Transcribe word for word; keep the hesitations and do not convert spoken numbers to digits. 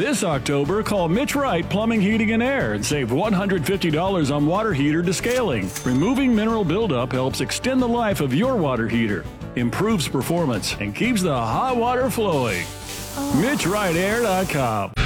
This October, call Mitch Wright Plumbing, Heating, and Air and save one hundred fifty dollars on water heater descaling. Removing mineral buildup helps extend the life of your water heater, improves performance, and keeps the hot water flowing. Mitch Wright Air dot com